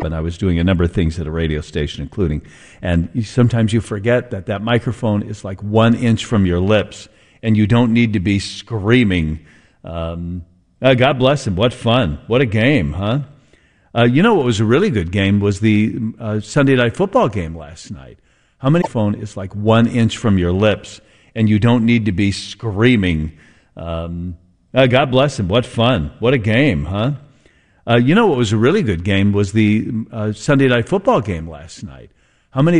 And I was doing a number of things at a radio station, including, and sometimes you forget that that microphone is like 1 inch from your lips, and you don't need to be screaming. God bless him. What fun. What a game, huh? You know what was a really good game was the Sunday Night Football game last night. How many phone is like 1 inch from your lips, and you don't need to be screaming. God bless him. What fun. What a game, huh? You know what was a really good game was the Sunday Night Football game last night. How many